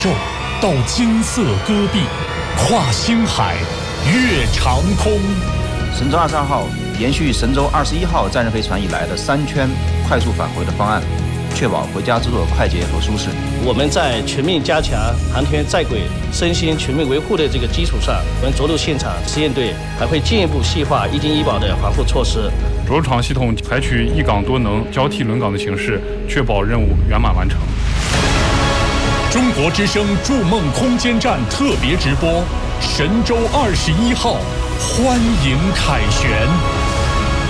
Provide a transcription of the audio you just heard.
宙到金色戈壁，跨星海，越长空。 神舟22号延续神舟21号载人飞船以来的3圈快速返回的方案，确保回家之路快捷和舒适。 我们在全面加强航天在轨身心全面维护的这个基础上，我们着陆现场实验队还会进一步细化一经医保的防护措施。 着陆场系统采取一岗多能交替轮岗的形式，确保任务圆满完成。 中国之声筑梦空间站特别直播，神舟21号欢迎凯旋。